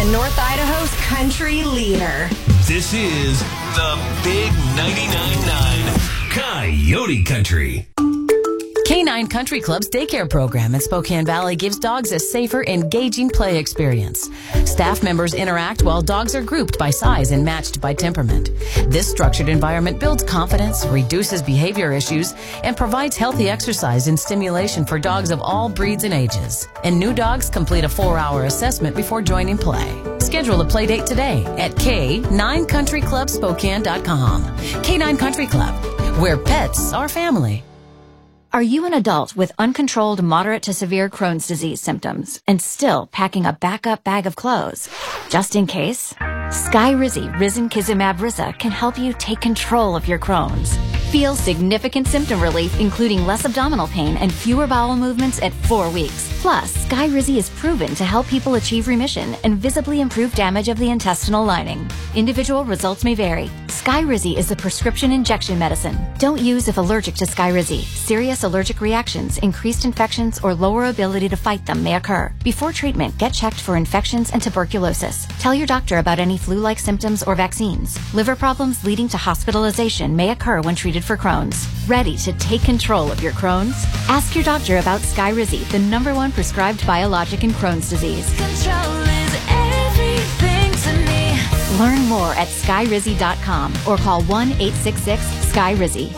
North Idaho's country leader. This is the Big 99.9 Coyote Country. K9 Country Club's daycare program in Spokane Valley gives dogs a safer, engaging play experience. Staff members interact while dogs are grouped by size and matched by temperament. This structured environment builds confidence, reduces behavior issues, and provides healthy exercise and stimulation for dogs of all breeds and ages. And new dogs complete a 4-hour assessment before joining play. Schedule a play date today at K9CountryClubSpokane.com. K9 Country Club, where pets are family. Are you an adult with uncontrolled moderate to severe Crohn's disease symptoms and still packing a backup bag of clothes? Just in case, Skyrizi Risankizumab Risa can help you take control of your Crohn's. Feel significant symptom relief, including less abdominal pain and fewer bowel movements at 4 weeks. Plus, Skyrizi is proven to help people achieve remission and visibly improve damage of the intestinal lining. Individual results may vary. Skyrizi is a prescription injection medicine. Don't use if allergic to Skyrizi. Serious allergic reactions, increased infections, or lower ability to fight them may occur. Before treatment, get checked for infections and tuberculosis. Tell your doctor about any flu-like symptoms or vaccines. Liver problems leading to hospitalization may occur when treated for Crohn's. Ready to take control of your Crohn's? Ask your doctor about Skyrizi, the #1 prescribed biologic in Crohn's disease. Control is everything to me. Learn more at Skyrizi.com or call 1-866-SKYRIZI.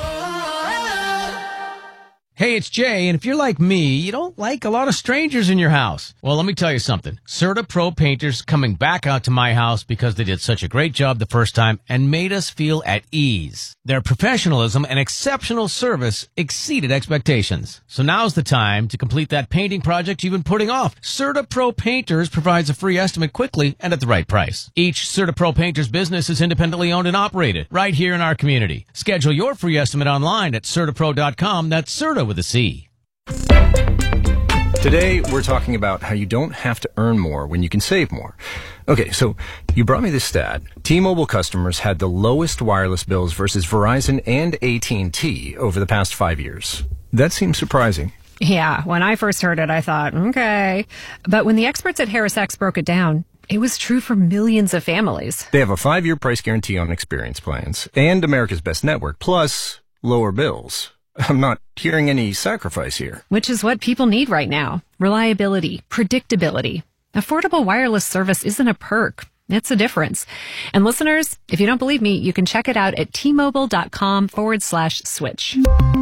Hey, it's Jay, and if you're like me, you don't like a lot of strangers in your house. Well, let me tell you something. Serta Pro Painters coming back out to my house because they did such a great job the first time and made us feel at ease. Their professionalism and exceptional service exceeded expectations. So now's the time to complete that painting project you've been putting off. Serta Pro Painters provides a free estimate quickly and at the right price. Each Serta Pro Painters business is independently owned and operated right here in our community. Schedule your free estimate online at CertaPro.com. That's Serta with a C. Today, we're talking about how you don't have to earn more when you can save more. Okay, so you brought me this stat. T-Mobile customers had the lowest wireless bills versus Verizon and AT&T over the past 5 years. That seems surprising. Yeah, when I first heard it, I thought, okay. But when the experts at HarrisX broke it down, it was true for millions of families. They have a 5-year price guarantee on experience plans and America's Best Network, plus lower bills. I'm not hearing any sacrifice here. Which is what people need right now. Reliability, predictability. Affordable wireless service isn't a perk. It's a difference. And listeners, if you don't believe me, you can check it out at tmobile.com/switch.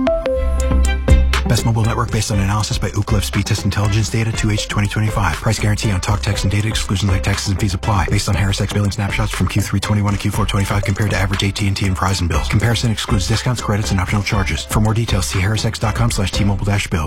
Best mobile network based on analysis by Ookla Speed Test Intelligence data 2H 2025. Price guarantee on talk, text, and data. Exclusions like taxes and fees apply. Based on HarrisX billing snapshots from Q3 21 to Q4 25 compared to average AT&T and Verizon bills. Comparison excludes discounts, credits, and optional charges. For more details, see harrisx.com/T-Mobile-bill.